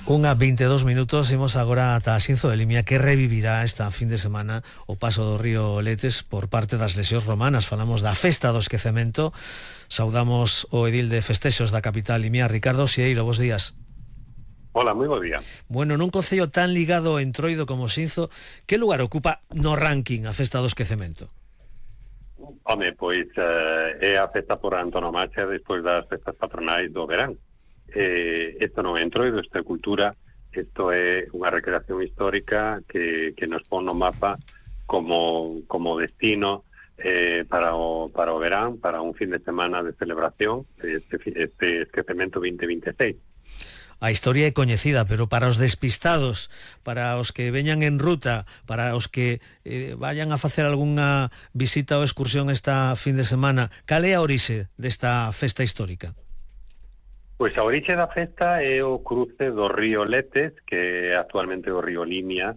Unha 22 minutos, imos agora ata Xinzo de Limia, que revivirá esta fin de semana o paso do río Letes por parte das lesións romanas. Falamos da festa do esquecemento. Saudamos o edil de festexos da capital Limia, Ricardo Sieiro, bos días. Hola, moi bo día. Bueno, nun concello tan ligado ao Entroido como Xinzo, que lugar ocupa no ranking a festa do esquecemento? Home, pois é a festa por antonomasia despois das festas patronais do verán. Isto non é Entroido, isto é cultura, isto é unha recreación histórica que nos pon no mapa como destino para o verán, para un fin de semana de celebración, este esquecemento 2026. A historia é coñecida, pero para os despistados, para os que veñan en ruta, para os que vayan a facer algunha visita ou excursión esta fin de semana, cal é a orixe desta festa histórica? Pois a orixe da festa é o cruce do río Letes, que é actualmente o río Limia.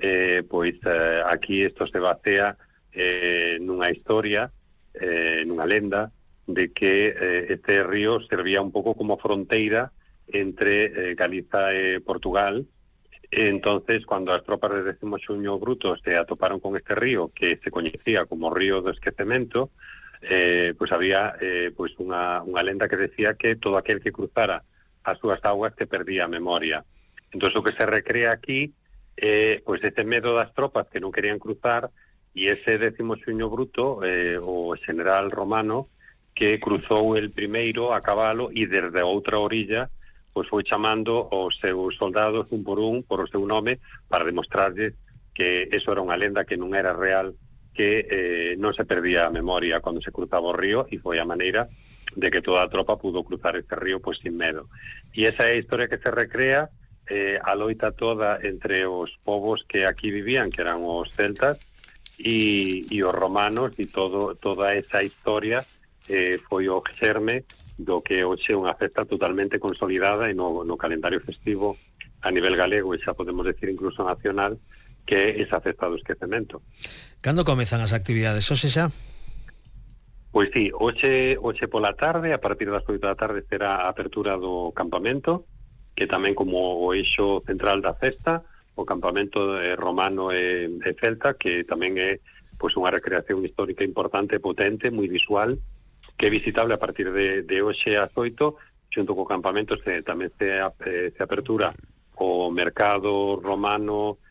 Aquí isto se basea nunha historia, nunha lenda, de que este río servía un pouco como fronteira entre Galiza e Portugal. Entonces, cuando as tropas de 10º Xuño Bruto se atoparon con este río, que se coñecía como río do esquecemento, había unha lenda que decía que todo aquel que cruzara as súas aguas que perdía a memoria. Entón, o que se recrea aquí ese medo das tropas que non querían cruzar, e ese 10º Xuño Bruto, o general romano, que cruzou el primeiro a cabalo e desde outra orilla foi chamando os seus soldados un por o seu nome para demostrarles que eso era unha lenda, que non era real, que non se perdía a memoria cando se cruzaba o río, e foi a maneira de que toda a tropa pudo cruzar este río sin medo. E esa é a historia que se recrea, a loita toda entre os povos que aquí vivían, que eran os celtas, e os romanos, e toda esa historia foi o xerme do que hoxe é unha festa totalmente consolidada e no calendario festivo a nivel galego, e xa podemos decir incluso nacional, que é esa festa do esquecemento. Cando comezan as actividades, hoxe xa? Pois sí, hoxe pola tarde, a partir das 8 da tarde, será a apertura do campamento, que tamén como o eixo central da festa, o campamento romano e celta, que tamén é unha recreación histórica importante, potente, moi visual, que é visitable a partir de hoxe ás 8, xunto co campamento tamén se apertura o mercado romano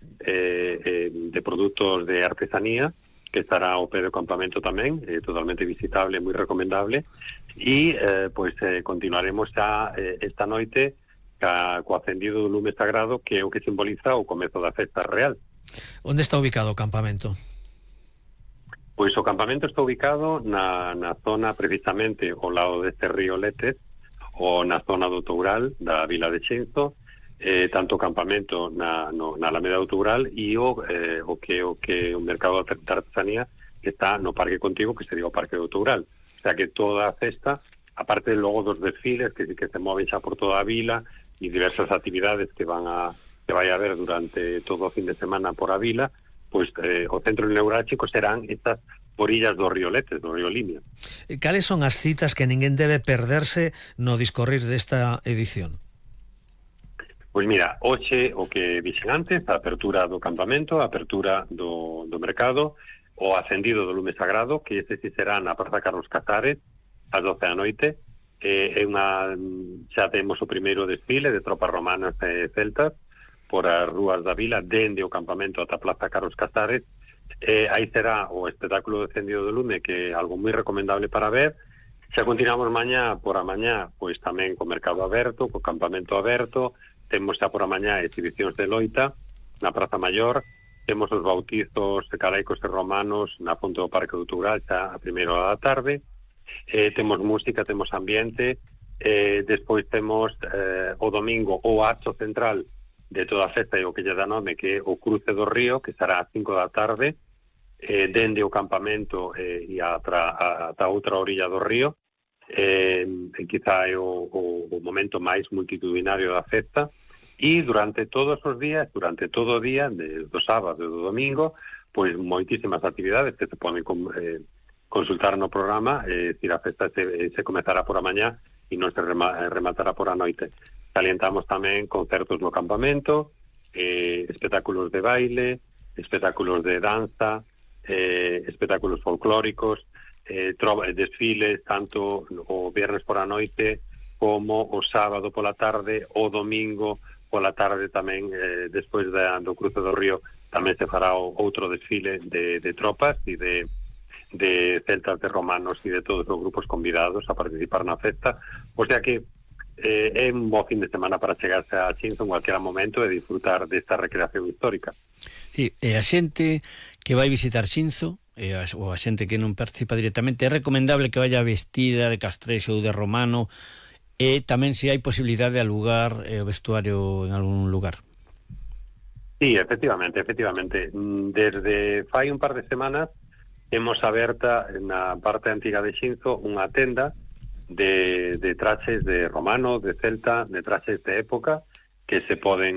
de produtos de artesanía, que estará ao pé do campamento tamén, totalmente visitable, moi recomendable, e continuaremos xa esta noite co acendido do lume sagrado, que é o que simboliza o comezo da festa real. Onde está ubicado o campamento? Pois o campamento está ubicado na zona precisamente ao lado deste río Letes, ou na zona do Toural da vila de Xinzo, tanto o campamento na Alameda do Toural e o mercado de artesanía, que está no Parque Contigo, que sería o Parque do Toural. O sea que toda a festa, aparte logo dos desfiles que se moven xa por toda a vila, e diversas actividades que vai a haber durante todo o fin de semana por a vila, o centro neurálxico serán estas orillas do río Letes, do río Limia. Cales son as citas que ninguén debe perderse no discorrir desta edición? Pois mira, hoxe o que dixen antes, a apertura do campamento, a apertura do mercado, o acendido do lume sagrado, que este si será na Praza Carlos Casares ás 12 da noite. Xa temos o primeiro desfile de tropas romanas e celtas por as rúas da vila, dende o campamento ata a Plaza Carlos Casares. Aí será o espectáculo de encendido do lume, que é algo moi recomendable para ver. Xa continuamos mañá por a mañá, pois tamén co mercado aberto, co campamento aberto. Temos xa por a mañá exhibicións de loita na Praza Maior. Temos os bautizos calaicos e romanos na fonte do Parque do Toural xa a primeira hora da tarde. Temos música, temos ambiente. Despois temos o domingo o acto central de toda a festa, e o que lle dá nome, que é o cruce do río, que estará ás 5 da tarde, dende o campamento e ata outra orilla do río. Quizá é o momento máis multitudinario da festa, e durante todos os días, durante todo o día, do sábado e do domingo, pois moitísimas actividades que se poden consultar no programa. A festa se comezará por a mañá e non se rematará por a noite. salientamos tamén concertos no campamento, espectáculos de baile, espectáculos de danza, espectáculos folclóricos, desfiles tanto o viernes por a noite como o sábado pola tarde, o domingo pola tarde tamén, despois do cruce do río, tamén se fará outro desfile de tropas e de celtas, de romanos e de todos os grupos convidados a participar na festa. O sea que é un bo fin de semana para chegarse a Chinzo en cualquier momento e disfrutar desta recreación histórica. Sí, e a xente que vai visitar Xinzo, ou a xente que non participa directamente, é recomendable que vaya vestida de castrexo ou de romano, e tamén se hai posibilidade de alugar o vestuario en algún lugar. Sí, efectivamente. Desde fai un par de semanas hemos aberta na parte antiga de Xinzo unha tenda de traxes de romano, de celta, de traxes de época que se poden